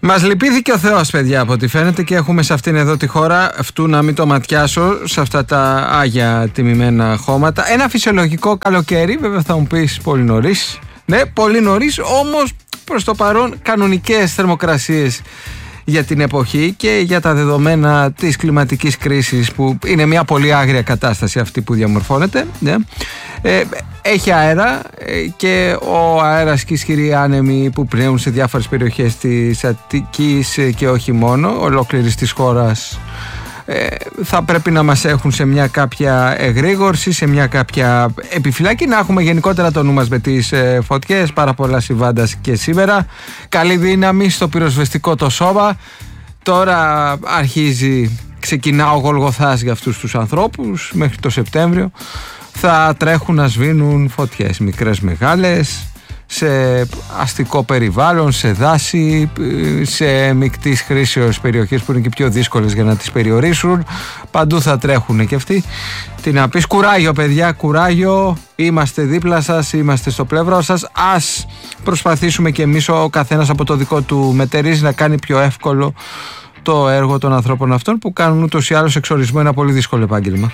Μας λυπήθηκε ο Θεός, παιδιά, από ό,τι φαίνεται, και έχουμε σε αυτήν εδώ τη χώρα, αυτού να μην το ματιάσω, σε αυτά τα άγια τιμημένα χώματα, ένα φυσιολογικό καλοκαίρι. Βέβαια θα μου πεις πολύ νωρίς. Ναι, πολύ νωρίς, όμως προς το παρόν κανονικές θερμοκρασίες για την εποχή και για τα δεδομένα της κλιματικής κρίσης, που είναι μια πολύ άγρια κατάσταση αυτή που διαμορφώνεται. Ναι. Έχει αέρα και ο αέρας και ισχυροί άνεμοι που πνέουν σε διάφορες περιοχές της Αττικής και όχι μόνο, ολόκληρης της χώρας, θα πρέπει να μας έχουν σε μια κάποια εγρήγορση, σε μια κάποια επιφυλάκη, να έχουμε γενικότερα το νου μας με τις φωτιές, πάρα πολλά συμβάντα και σήμερα. Καλή δύναμη στο πυροσβεστικό το σώμα. Τώρα ξεκινά ο Γολγοθάς για αυτούς τους ανθρώπους. Μέχρι το Σεπτέμβριο θα τρέχουν να σβήνουν φωτιές, μικρές μεγάλες, σε αστικό περιβάλλον, σε δάση, σε μικτής χρήσεως περιοχές που είναι και πιο δύσκολες για να τις περιορίσουν. Παντού θα τρέχουν και αυτοί. Τι να πεις, κουράγιο παιδιά, κουράγιο, είμαστε δίπλα σας, είμαστε στο πλευρό σας. Ας προσπαθήσουμε και εμείς, ο καθένας από το δικό του μετερίζει, να κάνει πιο εύκολο το έργο των ανθρώπων αυτών που κάνουν ούτως ή άλλως εξορισμό ένα πολύ δύσκολο επάγγελμα.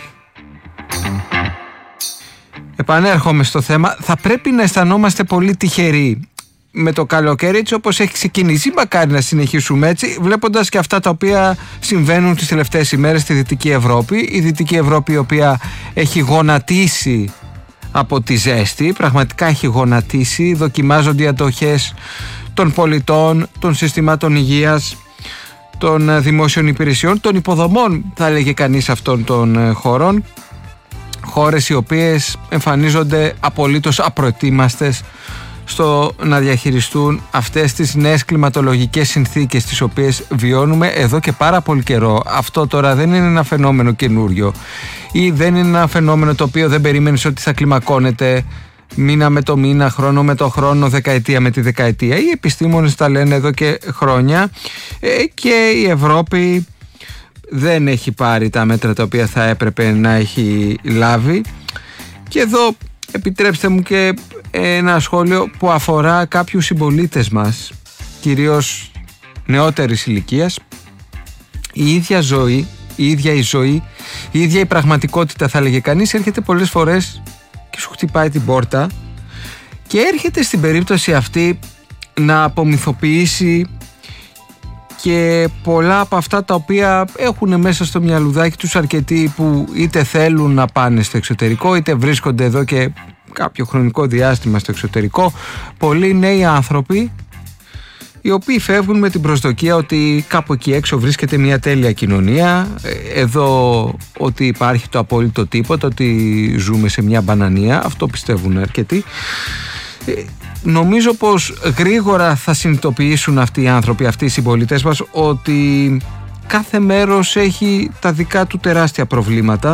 Επανέρχομαι στο θέμα. Θα πρέπει να αισθανόμαστε πολύ τυχεροί με το καλοκαίρι έτσι όπως έχει ξεκινήσει. Μακάρι να συνεχίσουμε έτσι, βλέποντας και αυτά τα οποία συμβαίνουν τις τελευταίες ημέρες στη Δυτική Ευρώπη. Η Δυτική Ευρώπη, η οποία έχει γονατίσει από τη ζέστη, πραγματικά έχει γονατίσει. Δοκιμάζονται οι αντοχές των πολιτών, των συστημάτων υγείας, των δημόσιων υπηρεσιών, των υποδομών, θα έλεγε κανείς, αυτών των χωρών. Χώρες οι οποίες εμφανίζονται απολύτως απροετοίμαστες στο να διαχειριστούν αυτές τις νέες κλιματολογικές συνθήκες τις οποίες βιώνουμε εδώ και πάρα πολύ καιρό. Αυτό τώρα δεν είναι ένα φαινόμενο καινούριο ή δεν είναι ένα φαινόμενο το οποίο δεν περίμενες ότι θα κλιμακώνεται μήνα με το μήνα, χρόνο με το χρόνο, δεκαετία με τη δεκαετία. Οι επιστήμονες τα λένε εδώ και χρόνια και η Ευρώπη δεν έχει πάρει τα μέτρα τα οποία θα έπρεπε να έχει λάβει. Και εδώ επιτρέψτε μου και ένα σχόλιο που αφορά κάποιους συμπολίτες μας, κυρίως νεότερης ηλικίας. Η ίδια ζωή, η ίδια η πραγματικότητα, θα έλεγε κανείς, έρχεται πολλές φορές και σου χτυπάει την πόρτα και έρχεται στην περίπτωση αυτή να απομυθοποιήσει και πολλά από αυτά τα οποία έχουν μέσα στο μυαλουδάκι τους αρκετοί που είτε θέλουν να πάνε στο εξωτερικό είτε βρίσκονται εδώ και κάποιο χρονικό διάστημα στο εξωτερικό. Πολλοί νέοι άνθρωποι οι οποίοι φεύγουν με την προσδοκία ότι κάπου εκεί έξω βρίσκεται μια τέλεια κοινωνία, εδώ ότι υπάρχει το απόλυτο τίποτα, ότι ζούμε σε μια μπανανία. Αυτό πιστεύουν αρκετοί. Νομίζω πως γρήγορα θα συνειδητοποιήσουν αυτοί οι άνθρωποι, αυτοί οι συμπολίτες μας, ότι κάθε μέρος έχει τα δικά του τεράστια προβλήματα.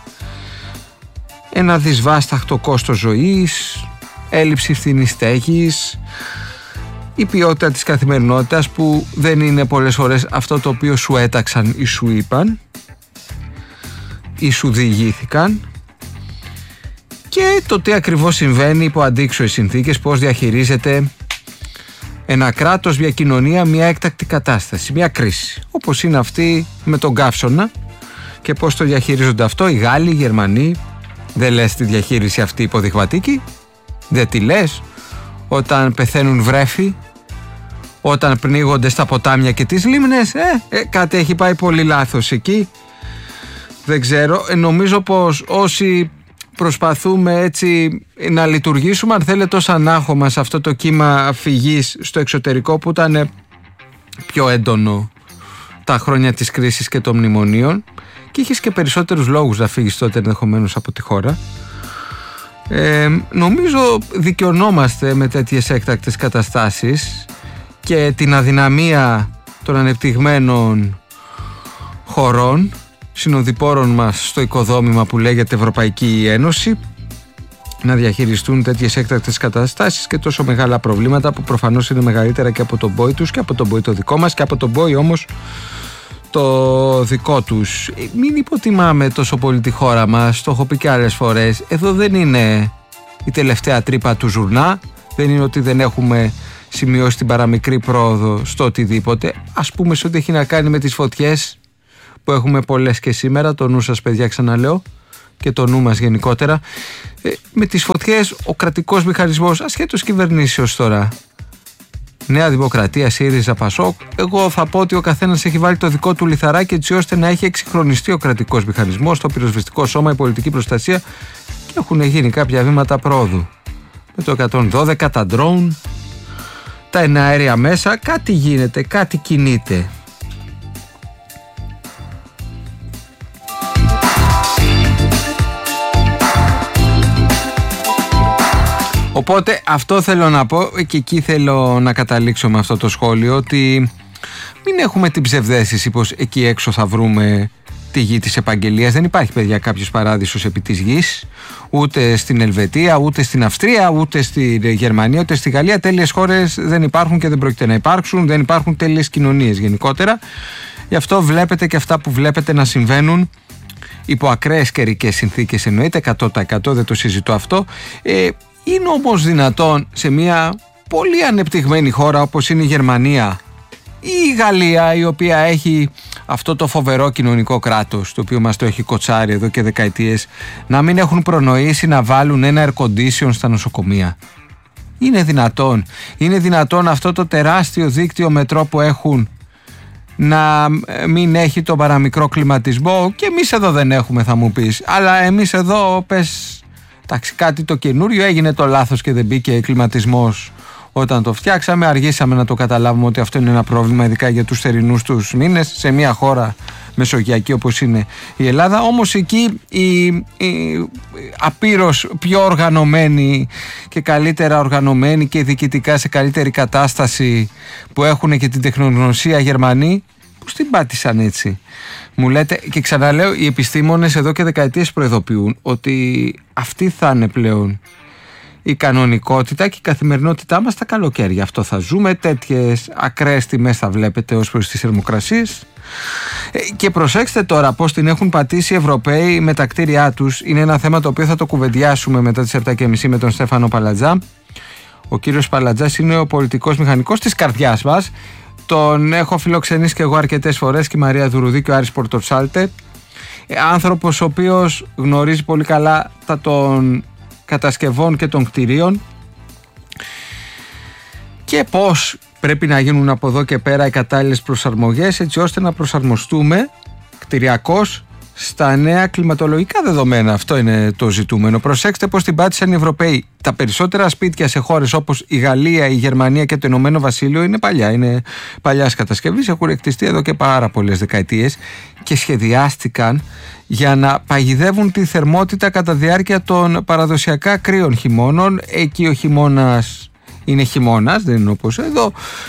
Ένα δυσβάσταχτο κόστος ζωής, έλλειψη φθηνής στέγης, η ποιότητα της καθημερινότητας που δεν είναι πολλές φορές αυτό το οποίο σου έταξαν ή σου είπαν ή σου διηγήθηκαν. Και το τι ακριβώς συμβαίνει υπό αντίξωες συνθήκες, πώς διαχειρίζεται ένα κράτος, μια κοινωνία, μια έκτακτη κατάσταση, μια κρίση, όπως είναι αυτή με τον καύσωνα, και πώς το διαχειρίζονται αυτό οι Γάλλοι, οι Γερμανοί. Δεν λες τη διαχείριση αυτή υποδειγματική, δεν τη λες όταν πεθαίνουν βρέφη, όταν πνίγονται στα ποτάμια και τις λίμνες. Κάτι έχει πάει πολύ λάθος εκεί, δεν ξέρω. Νομίζω πως όσοι προσπαθούμε έτσι να λειτουργήσουμε, αν θέλετε, ως ανάχωμα σε αυτό το κύμα φυγής στο εξωτερικό που ήταν πιο έντονο τα χρόνια της κρίσης και των μνημονίων, και είχες και περισσότερους λόγους να φύγεις τότε ενδεχομένως από τη χώρα. Νομίζω δικαιωνόμαστε με τέτοιες έκτακτες καταστάσεις και την αδυναμία των ανεπτυγμένων χωρών, συνοδοιπόρων μας στο οικοδόμημα που λέγεται Ευρωπαϊκή Ένωση, να διαχειριστούν τέτοιες έκτακτες καταστάσεις και τόσο μεγάλα προβλήματα που προφανώς είναι μεγαλύτερα και από τον πόη τους και από τον πόη το δικό μας και από τον πόη όμως το δικό τους. Μην υποτιμάμε τόσο πολύ τη χώρα μας, το έχω πει και άλλες φορές. Εδώ δεν είναι η τελευταία τρύπα του ζουρνά, δεν είναι ότι δεν έχουμε σημειώσει την παραμικρή πρόοδο στο οτιδήποτε. Ας πούμε σε ό,τι έχει να κάνει με τις φωτιές που έχουμε πολλές και σήμερα. Το νου σας, παιδιά, ξαναλέω, και το νου μας γενικότερα. Με τις φωτιές ο κρατικός μηχανισμός, ασχέτως κυβερνήσεως τώρα, Νέα Δημοκρατία, ΣΥΡΙΖΑ, ΠΑΣΟΚ, εγώ θα πω ότι ο καθένας έχει βάλει το δικό του λιθαράκι έτσι ώστε να έχει εξυγχρονιστεί ο κρατικός μηχανισμός, το πυροσβεστικό σώμα, η πολιτική προστασία, και έχουν γίνει κάποια βήματα πρόοδου. Με το 112, τα drone, τα εναέρια μέσα, κάτι γίνεται, κάτι κινείται. Οπότε αυτό θέλω να πω και εκεί θέλω να καταλήξω με αυτό το σχόλιο, ότι μην έχουμε την ψευδαίσθηση πως εκεί έξω θα βρούμε τη γη της επαγγελίας. Δεν υπάρχει, παιδιά, κάποιος παράδεισος επί της γης, ούτε στην Ελβετία, ούτε στην Αυστρία, ούτε στη Γερμανία, ούτε στη Γαλλία. Τέλειες χώρες δεν υπάρχουν και δεν πρόκειται να υπάρξουν. Δεν υπάρχουν τέλειες κοινωνίες γενικότερα. Γι' αυτό βλέπετε και αυτά που βλέπετε να συμβαίνουν υπό ακραίες καιρικές συνθήκες, εννοείται, 100%, δεν το συζητώ αυτό. Είναι όμως δυνατόν σε μια πολύ ανεπτυγμένη χώρα όπως είναι η Γερμανία ή η Γαλλία, η οποία έχει αυτό το φοβερό κοινωνικό κράτος, το οποίο μας το έχει κοτσάρει εδώ και δεκαετίες, να μην έχουν προνοήσει να βάλουν ένα air condition στα νοσοκομεία? Είναι δυνατόν? Είναι δυνατόν αυτό το τεράστιο δίκτυο μετρό που έχουν να μην έχει το παραμικρό κλιματισμό? Και εμείς εδώ δεν έχουμε, θα μου πεις, αλλά εμείς εδώ πες, εντάξει, κάτι το καινούριο, έγινε το λάθος και δεν μπήκε κλιματισμός όταν το φτιάξαμε. Αργήσαμε να το καταλάβουμε ότι αυτό είναι ένα πρόβλημα, ειδικά για τους θερινούς τους μήνες, σε μια χώρα μεσογειακή όπως είναι η Ελλάδα. Όμως εκεί η απείρως πιο οργανωμένοι και καλύτερα οργανωμένοι και διοικητικά σε καλύτερη κατάσταση, που έχουν και την τεχνογνωσία Γερμανοί, που την πάτησαν έτσι? Μου λέτε, και ξαναλέω, οι επιστήμονες εδώ και δεκαετίες προειδοποιούν ότι αυτή θα είναι πλέον η κανονικότητα και η καθημερινότητά μας τα καλοκαίρια. Αυτό θα ζούμε, τέτοιες ακραίες τιμές θα βλέπετε ως προς τις θερμοκρασίες. Και προσέξτε τώρα πώς την έχουν πατήσει οι Ευρωπαίοι με τα κτίρια τους. Είναι ένα θέμα το οποίο θα το κουβεντιάσουμε μετά τις 7.30 με τον Στέφανο Παλατζά. Ο κύριος Παλατζάς είναι ο πολιτικός μηχανικός της καρδιάς μας. Τον έχω φιλοξενήσει και εγώ αρκετές φορές, και η Μαρία Δουρουδή και ο Άρης Πορτοτσάλτε. Άνθρωπος ο οποίος γνωρίζει πολύ καλά τα των κατασκευών και των κτηρίων και πώς πρέπει να γίνουν από εδώ και πέρα οι κατάλληλες προσαρμογές, έτσι ώστε να προσαρμοστούμε κτηριακώς στα νέα κλιματολογικά δεδομένα. Αυτό είναι το ζητούμενο. Προσέξτε πώς την πάτησαν οι Ευρωπαίοι. Τα περισσότερα σπίτια σε χώρες όπως η Γαλλία, η Γερμανία και το Ηνωμένο Βασίλειο είναι παλιά. Είναι παλιάς κατασκευής, έχουν εκτιστεί εδώ και πάρα πολλές δεκαετίες και σχεδιάστηκαν για να παγιδεύουν τη θερμότητα κατά διάρκεια των παραδοσιακά κρύων χειμώνων. Εκεί ο χειμώνας είναι χειμώνας, δεν είναι όπως εδώ.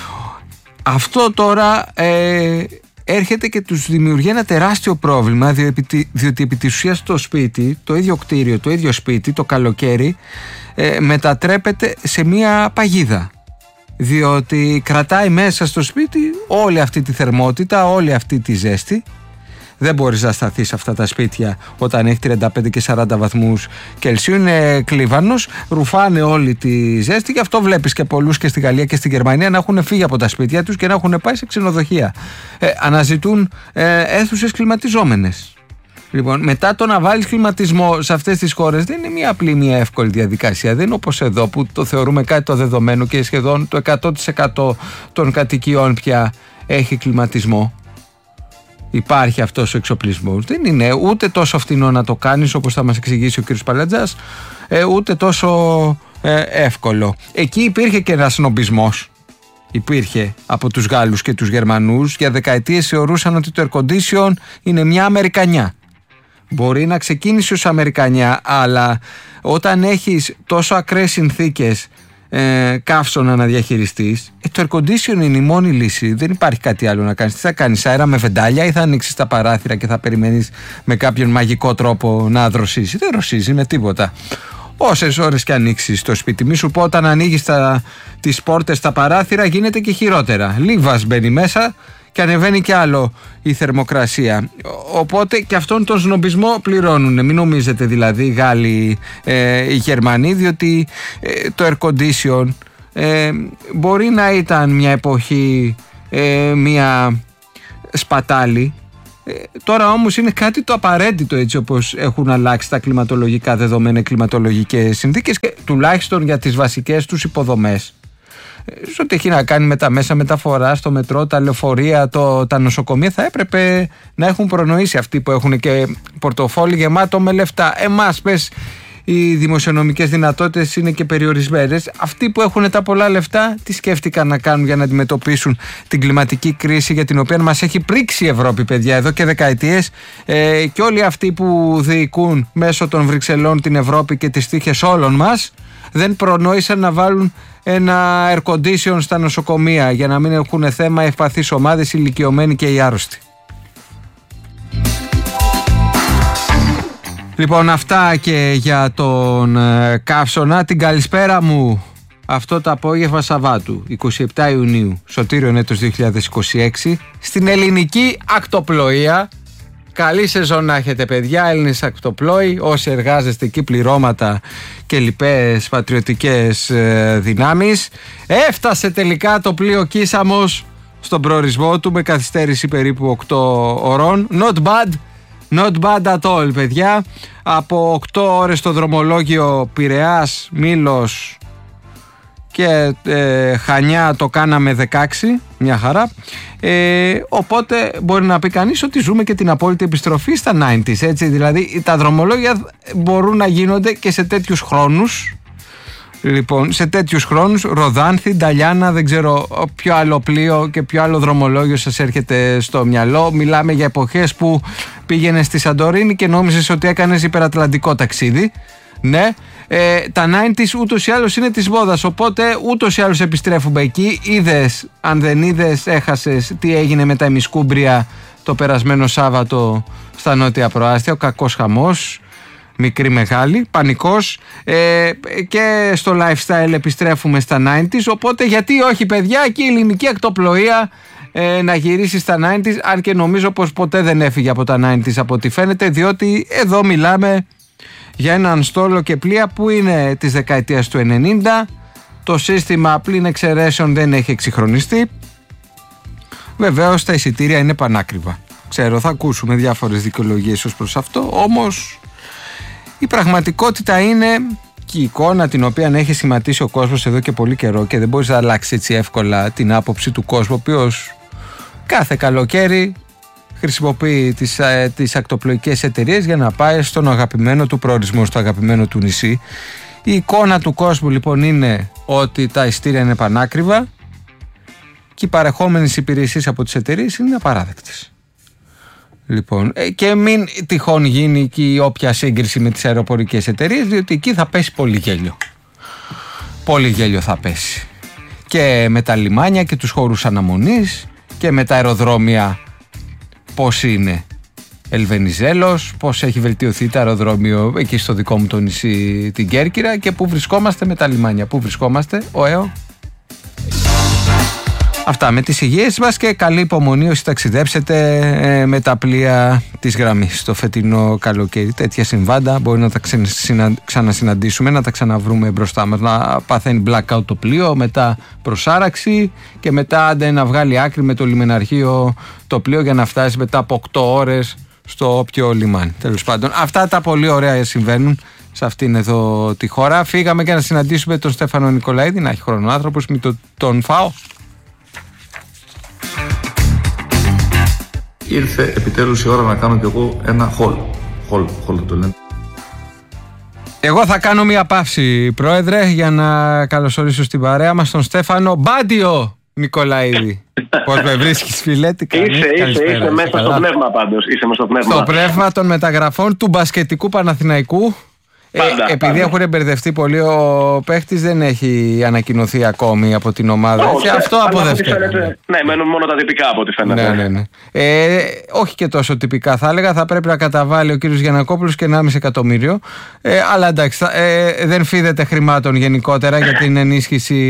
Αυτό τώρα έρχεται και τους δημιουργεί ένα τεράστιο πρόβλημα, διότι επί της ουσίας το σπίτι, το ίδιο κτίριο, το ίδιο σπίτι, το καλοκαίρι μετατρέπεται σε μια παγίδα, διότι κρατάει μέσα στο σπίτι όλη αυτή τη θερμότητα, όλη αυτή τη ζέστη. Δεν μπορείς να σταθείς σε αυτά τα σπίτια όταν έχει 35 και 40 βαθμούς Κελσίου. Είναι κλίβανος, ρουφάνε όλη τη ζέστη. Γι' αυτό βλέπεις και πολλούς και στη Γαλλία και στη Γερμανία να έχουν φύγει από τα σπίτια τους και να έχουν πάει σε ξενοδοχεία. Αναζητούν αίθουσες κλιματιζόμενες. Λοιπόν, μετά το να βάλεις κλιματισμό σε αυτές τις χώρες δεν είναι μια απλή, μια εύκολη διαδικασία. Δεν είναι όπως εδώ που το θεωρούμε κάτι το δεδομένο και σχεδόν το 100% των κατοικιών πια έχει κλιματισμό. Υπάρχει αυτός ο εξοπλισμός. Δεν είναι ούτε τόσο φθηνό να το κάνεις, όπως θα μας εξηγήσει ο κ. Παλατζάς, ούτε τόσο εύκολο. Εκεί υπήρχε και ένας σνομπισμός. Υπήρχε από τους Γάλλους και τους Γερμανούς. Για δεκαετίες θεωρούσαν ότι το air condition είναι μια Αμερικανιά. Μπορεί να ξεκίνησε ως Αμερικανιά, αλλά όταν έχεις τόσο ακραίες συνθήκες καύσωνα να διαχειριστείς, το air condition είναι η μόνη λύση. Δεν υπάρχει κάτι άλλο να κάνεις. Τι θα κάνεις, αέρα με βεντάλια, ή θα ανοίξεις τα παράθυρα και θα περιμένεις με κάποιον μαγικό τρόπο να δροσίσει? Δεν δροσίζει με τίποτα. Όσες ώρες και ανοίξεις το σπίτι, μη σου πω όταν ανοίγεις τις πόρτες, τα παράθυρα, γίνεται και χειρότερα. Λίβας μπαίνει μέσα και ανεβαίνει κι άλλο η θερμοκρασία. Οπότε και αυτόν τον σνομπισμό πληρώνουν. Μην νομίζετε δηλαδή οι Γάλλοι, οι Γερμανοί, διότι το air condition μπορεί να ήταν μια εποχή, μια σπατάλη. Τώρα όμως είναι κάτι το απαραίτητο, έτσι όπως έχουν αλλάξει τα κλιματολογικά δεδομένα, κλιματολογικές συνθήκες, και τουλάχιστον για τις βασικές τους υποδομές. Σε ό,τι έχει να κάνει με τα μέσα μεταφοράς, το μετρό, τα λεωφορεία, τα νοσοκομεία, θα έπρεπε να έχουν προνοήσει αυτοί που έχουν και πορτοφόλι γεμάτο με λεφτά. Εμάς πες, οι δημοσιονομικές δυνατότητες είναι και περιορισμένες. Αυτοί που έχουν τα πολλά λεφτά, τι σκέφτηκαν να κάνουν για να αντιμετωπίσουν την κλιματική κρίση για την οποία μας έχει πρίξει η Ευρώπη, παιδιά, εδώ και δεκαετίες, και όλοι αυτοί που διοικούν μέσω των Βρυξελών την Ευρώπη και τις τύχες όλων μας δεν προνόησαν να βάλουν ένα air condition στα νοσοκομεία για να μην έχουν θέμα ευπαθείς ομάδες, ηλικιωμένοι και οι άρρωστοι. Λοιπόν, αυτά και για τον καύσωνα. Την καλησπέρα μου αυτό το απόγευμα Σαββάτου, 27 Ιουνίου, Σωτήριον έτος 2026, στην ελληνική ακτοπλοεία. Καλή σεζόν να έχετε, παιδιά, Έλληνες ακτοπλόοι, όσοι εργάζεστε εκεί, πληρώματα και λοιπές πατριωτικές δυνάμεις. Έφτασε τελικά το πλοίο Κίσαμος στον προορισμό του με καθυστέρηση περίπου 8 ωρών. Not bad at all, παιδιά. Από 8 ώρες στο δρομολόγιο Πειραιάς, Μήλος και Χανιά το κάναμε 16, μια χαρά. Οπότε μπορεί να πει κανείς ότι ζούμε και την απόλυτη επιστροφή στα 90s, έτσι. Δηλαδή τα δρομολόγια μπορούν να γίνονται και σε τέτοιους χρόνους. Λοιπόν, σε τέτοιους χρόνους, Ροδάνθη, Νταλιάνα, δεν ξέρω ποιο άλλο πλοίο και ποιο άλλο δρομολόγιο σας έρχεται στο μυαλό. Μιλάμε για εποχές που πήγαινες στη Σαντορίνη και νόμιζες ότι έκανες υπερατλαντικό ταξίδι. Ναι, τα 90s ούτως ή άλλως είναι της μόδας, οπότε ούτως ή άλλως επιστρέφουμε εκεί. Είδες, αν δεν είδες, έχασες τι έγινε με τα ημισκούμπρια το περασμένο Σάββατο στα Νότια Προάστια, ο κακός χαμός. Μικρή μεγάλη, πανικός, και στο lifestyle επιστρέφουμε στα 90s, οπότε γιατί όχι, παιδιά, και η ελληνική ακτοπλοεία να γυρίσει στα 90s, αν και νομίζω πως ποτέ δεν έφυγε από τα 90s από ό,τι φαίνεται, διότι εδώ μιλάμε για έναν στόλο και πλοία που είναι της δεκαετίας του 90, το σύστημα πλην εξαιρέσεων δεν έχει εξυγχρονιστεί. Βεβαίως τα εισιτήρια είναι πανάκριβα, ξέρω, θα ακούσουμε διάφορες δικαιολογίες ως προς αυτό, όμως η πραγματικότητα είναι, και η εικόνα την οποία έχει σχηματίσει ο κόσμος εδώ και πολύ καιρό, και δεν μπορείς να αλλάξει έτσι εύκολα την άποψη του κόσμου, ο οποίος κάθε καλοκαίρι χρησιμοποιεί τις ακτοπλοϊκές εταιρείες για να πάει στον αγαπημένο του προορισμό, στο αγαπημένο του νησί. Η εικόνα του κόσμου λοιπόν είναι ότι τα εισιτήρια είναι πανάκριβα και οι παρεχόμενες υπηρεσίες από τις εταιρείες είναι απαράδεκτες. Λοιπόν, και μην τυχόν γίνει και όποια σύγκριση με τις αεροπορικές εταιρείες, διότι εκεί θα πέσει πολύ γέλιο. Πολύ γέλιο θα πέσει. Και με τα λιμάνια και τους χώρους αναμονής και με τα αεροδρόμια πώς είναι. Ελβενιζέλος, πώς έχει βελτιωθεί το αεροδρόμιο εκεί στο δικό μου το νησί, την Κέρκυρα, και πού βρισκόμαστε με τα λιμάνια. Πού βρισκόμαστε, ΟΕΟ. Αυτά με τις υγείες μας και καλή υπομονή όσοι ταξιδέψετε με τα πλοία της γραμμής το φετινό καλοκαίρι. Τέτοια συμβάντα μπορεί να τα ξανασυναντήσουμε, να τα ξαναβρούμε μπροστά μας. Να παθαίνει blackout το πλοίο, μετά προσάραξη και μετά άντε να βγάλει άκρη με το λιμεναρχείο το πλοίο για να φτάσει μετά από 8 ώρες στο όποιο λιμάνι. Τέλος πάντων, αυτά τα πολύ ωραία συμβαίνουν σε αυτήν εδώ τη χώρα. Φύγαμε για να συναντήσουμε τον Στέφανο Νικολαίδη, να έχει χρόνο άνθρωπος, μην τον φάω. Ήρθε επιτέλους η ώρα να κάνω κι εγώ ένα haul το λένε. Εγώ θα κάνω μια παύση, πρόεδρε, για να καλωσορίσω στην παρέα μας τον Στέφανο Μπάντιο Νικολαίδη. Πώς με βρίσκεις, φίλε, τι κάνεις? Είσαι μέσα στο πνεύμα πάντως. Είσαι μέσα στο πνεύμα. Στο πνεύμα των μεταγραφών του μπασκετικού Παναθηναϊκού. Επειδή έχουν μπερδευτεί πολύ, ο παίχτης δεν έχει ανακοινωθεί ακόμη από την ομάδα. Όχι, αυτό αποδεύεται. Ναι, μένουν μόνο τα τυπικά από ό,τι φαίνεται. Ναι. Όχι και τόσο τυπικά θα έλεγα. Θα πρέπει να καταβάλει ο κύριος Γιαννακόπουλος και 1,5 εκατομμύριο. Αλλά εντάξει, δεν φίδεται χρημάτων γενικότερα για την ενίσχυση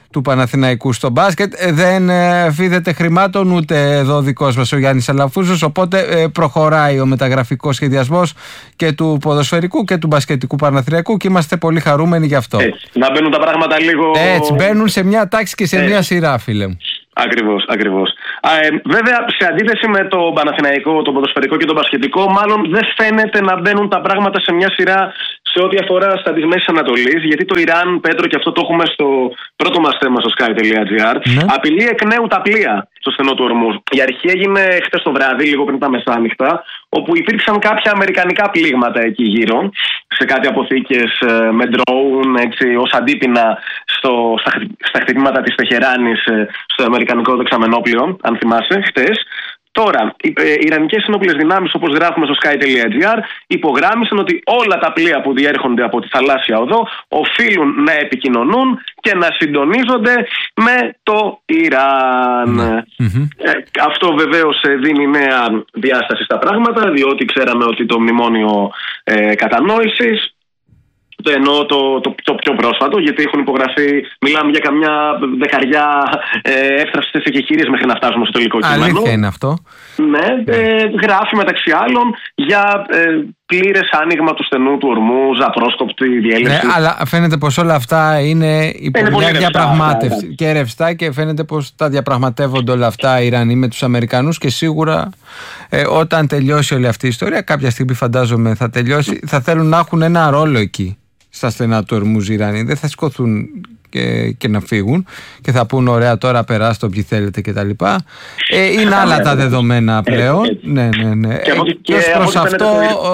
του Παναθηναϊκού στο μπάσκετ. Δεν φίδεται χρημάτων ούτε εδώ δικός μας ο Γιάννης Αλαφούζος, οπότε προχωράει ο μεταγραφικός σχεδιασμός και του ποδοσφαιρικού και του μπασκετικού Παναθηναϊκού και είμαστε πολύ χαρούμενοι γι' αυτό. Να μπαίνουν τα πράγματα λίγο... Έτσι, μπαίνουν σε μια τάξη και σε μια σειρά, φίλε μου. Ακριβώς. Βέβαια, σε αντίθεση με το Παναθηναϊκό, το ποδοσφαιρικό και το μπασκετικό, μάλλον δεν φαίνεται να μπαίνουν τα πράγματα σε μια σειρά σε ό,τι αφορά στα της Μέσης Ανατολής, γιατί το Ιράν, Πέτρο, και αυτό το έχουμε στο πρώτο μας θέμα στο sky.gr, απειλεί εκ νέου τα πλοία στο στενό του Ορμούζ. Η αρχή έγινε χτες το βράδυ, λίγο πριν τα μεσάνυχτα, όπου υπήρξαν κάποια αμερικανικά πλήγματα εκεί γύρω, σε κάτι αποθήκες με ντρόουν, έτσι, ως αντίπεινα στα χτυπήματα της Τεχεράνης στο αμερικανικό δεξαμενόπλιο, αν θυμάσαι, χτες. Τώρα, οι Ιρανικές ενόπλες δυνάμεις, όπως γράφουμε στο sky.gr, υπογράμμισαν ότι όλα τα πλοία που διέρχονται από τη θαλάσσια οδό οφείλουν να επικοινωνούν και να συντονίζονται με το Ιράν. Αυτό βεβαίως δίνει νέα διάσταση στα πράγματα, διότι ξέραμε ότι το μνημόνιο κατανόησης, εννοώ το πιο πρόσφατο, γιατί έχουν υπογραφεί, μιλάμε για καμιά δεκαριά εύθραυστες εκεχηρίες μέχρι να φτάσουμε στο τελικό κείμενο. Αλήθεια είναι αυτό. Ναι, γράφει μεταξύ άλλων για πλήρες άνοιγμα του στενού του Ορμούζ, απρόσκοπτη διέλευση. Ναι, αλλά φαίνεται πως όλα αυτά είναι υπό μια διαπραγμάτευση και ρευστά, και φαίνεται πως τα διαπραγματεύονται όλα αυτά οι Ιρανοί με τους Αμερικανούς, και σίγουρα όταν τελειώσει όλη αυτή η ιστορία, κάποια στιγμή φαντάζομαι θα τελειώσει, θα θέλουν να έχουν ένα ρόλο εκεί στα στενά του Ορμούζ οι Ιρανοί. Δεν θα σηκωθούν και να φύγουν και θα πούν ωραία, τώρα περάστε όποιοι θέλετε κτλ. Είναι άλλα τα δεδομένα πλέον. Ναι. Και ως προς αυτό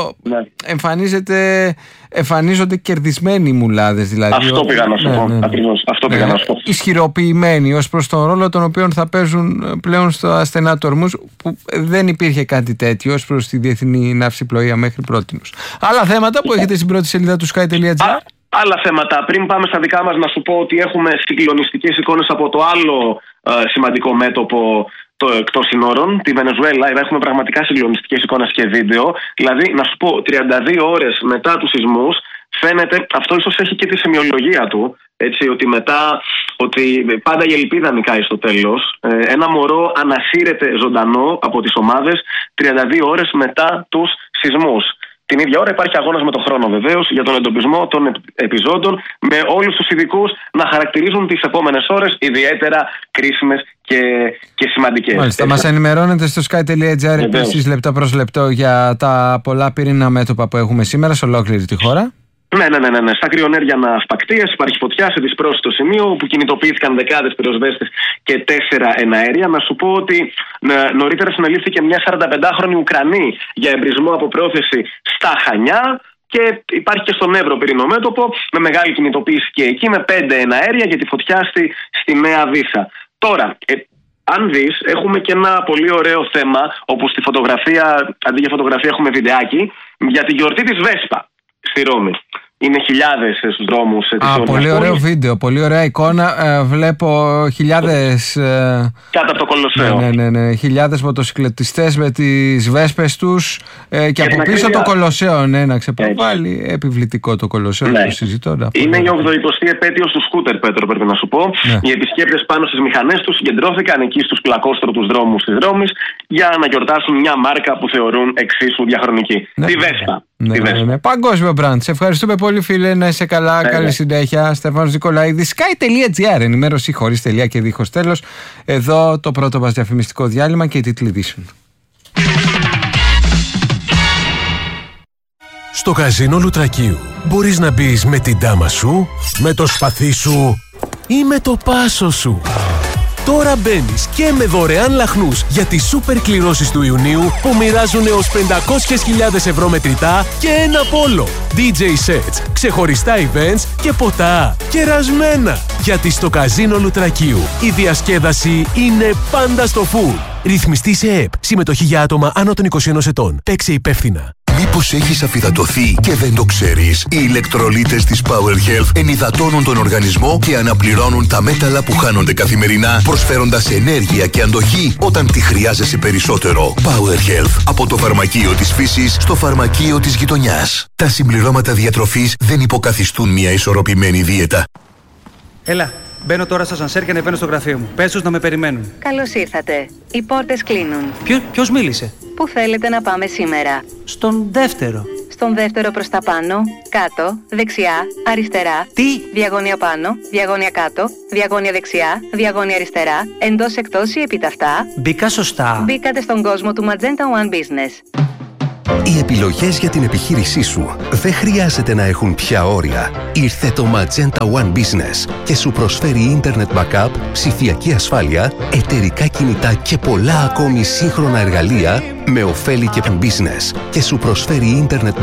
εμφανίζονται κερδισμένοι οι μουλάδες. Δηλαδή, αυτό πήγα να σου πω. Ακριβώς. Αυτό πήγα να σου πω. Ισχυροποιημένοι ως προς τον ρόλο τον οποίο θα παίζουν πλέον στο στενά του Ορμούζ, που δεν υπήρχε κάτι τέτοιο ως προς τη διεθνή ναυσιπλοεία μέχρι πρότινος. Άλλα θέματα που έχετε στην πρώτη σελίδα του sky.gr. Άλλα θέματα. Πριν πάμε στα δικά μας, να σου πω ότι έχουμε συγκλονιστικές εικόνες από το άλλο σημαντικό μέτωπο εκτός συνόρων, τη Βενεζουέλα. Έχουμε πραγματικά συγκλονιστικές εικόνες και βίντεο. Δηλαδή, να σου πω, 32 ώρες μετά τους σεισμούς, φαίνεται, αυτό ίσως έχει και τη σημειολογία του, έτσι, ότι πάντα η ελπίδα νικάει στο τέλος. Ένα μωρό ανασύρεται ζωντανό από τις ομάδες 32 ώρες μετά τους σεισμούς. Την ίδια ώρα υπάρχει αγώνας με τον χρόνο, βεβαίως, για τον εντοπισμό των επιζώντων, με όλους τους ειδικούς να χαρακτηρίζουν τις επόμενες ώρες ιδιαίτερα κρίσιμες και σημαντικές. Μάλιστα, μας ενημερώνετε στο sky.gr επίσης λεπτό προς λεπτό για τα πολλά πυρήνα μέτωπα που έχουμε σήμερα σε ολόκληρη τη χώρα. Ναι. Στα κρυονέρια ναυπακτείας υπάρχει φωτιά σε δυσπρόσιτο σημείο, όπου κινητοποιήθηκαν δεκάδες πυροσβέστες και 4 εναέρια. Να σου πω ότι νωρίτερα συνελήφθηκε μια 45χρονη Ουκρανή για εμπρισμό από πρόθεση στα Χανιά. Και υπάρχει και στον Εύρο πυρηνό μέτωπο, με μεγάλη κινητοποίηση και εκεί, με 5 εναέρια για τη φωτιά στη Νέα Βύσα. Τώρα, αν δεις, έχουμε και ένα πολύ ωραίο θέμα, όπου στη φωτογραφία, αντί για φωτογραφία, έχουμε βιντεάκι για τη γιορτή της Βέσπα στη Ρώμη. Είναι χιλιάδες στους δρόμους. Πολύ ωραίο βίντεο, πολύ ωραία εικόνα. Βλέπω χιλιάδες. Κάτω από το Κολοσσέο. Ναι. Χιλιάδες μοτοσυκλετιστές με τις βέσπες τους. Και από πίσω το Κολοσσέο. Ναι, να ξεπροβάλλει. Επιβλητικό το Κολοσσέο. Ναι. Το συζητώ. Είναι η 80η επέτειος του σκούτερ, Πέτρο, πρέπει να σου πω. Ναι. Οι επισκέπτες πάνω στις μηχανές τους συγκεντρώθηκαν εκεί στους πλακόστρωτους δρόμους της Ρώμης για να γιορτάσουν μια μάρκα που θεωρούν εξίσου διαχρονική. Ναι. Τη Βέσπα. Ναι. Παγκόσμιο μπραντ. Σε ευχαριστούμε πολύ, φίλε. Να είσαι καλά. Καλή συνέχεια. Στέφανος Νικολαίδης, sky.gr. Ενημέρωση χωρίς τελεία και δίχως τέλος. Εδώ το πρώτο μας διαφημιστικό διάλειμμα και οι τίτλοι ειδήσεων. Στο καζίνο Λουτρακίου μπορείς να μπεις με την τάμα σου, με το σπαθί σου ή με το πάσο σου. Τώρα μπαίνεις και με δωρεάν λαχνούς για τις σούπερ κληρώσεις του Ιουνίου που μοιράζουν έως 500.000 ευρώ μετρητά και ένα πόλο. DJ sets, ξεχωριστά events και ποτά κερασμένα. Γιατί στο καζίνο Λουτρακίου η διασκέδαση είναι πάντα στο full. Ρυθμιστή σε ΕΠ. Συμμετοχή για άτομα άνω των 21 ετών. Παίξε υπεύθυνα. Μήπως έχεις αφυδατωθεί και δεν το ξέρεις? Οι ηλεκτρολίτες της Power Health ενυδατώνουν τον οργανισμό και αναπληρώνουν τα μέταλλα που χάνονται καθημερινά, προσφέροντας ενέργεια και αντοχή όταν τη χρειάζεσαι περισσότερο. Power Health. Από το φαρμακείο της φύσης στο φαρμακείο της γειτονιάς. Τα συμπληρώματα διατροφής δεν υποκαθιστούν μια ισορροπημένη δίαιτα. Έλα, Μπαίνω τώρα στο ασανσέρ και ανεβαίνω στο γραφείο μου. Πες τους να με περιμένουν. Καλώς ήρθατε. Οι πόρτες κλείνουν. Ποιος μίλησε? Πού θέλετε να πάμε σήμερα? Στον δεύτερο. Στον δεύτερο προς τα πάνω, κάτω, δεξιά, αριστερά. Τι? Διαγώνια πάνω, διαγώνια κάτω, διαγώνια δεξιά, διαγώνια αριστερά, εντός εκτός ή επιταυτά. Μπήκα σωστά. Μπήκατε στον κόσμο του Magenta One Business. Οι επιλογές για την επιχείρησή σου δεν χρειάζεται να έχουν πια όρια. Ήρθε το Magenta One Business και σου προσφέρει Internet Backup, ψηφιακή ασφάλεια, εταιρικά κινητά και πολλά ακόμη σύγχρονα εργαλεία με ωφέλη και business και σου προσφέρει Internet